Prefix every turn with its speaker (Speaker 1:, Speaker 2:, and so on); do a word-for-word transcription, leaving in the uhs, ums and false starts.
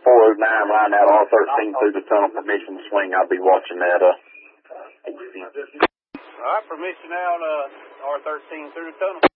Speaker 1: four oh nine line out R thirteen through the tunnel, permission to swing. I'll be watching that. Uh,
Speaker 2: All right, permission out uh, R thirteen through the tunnel.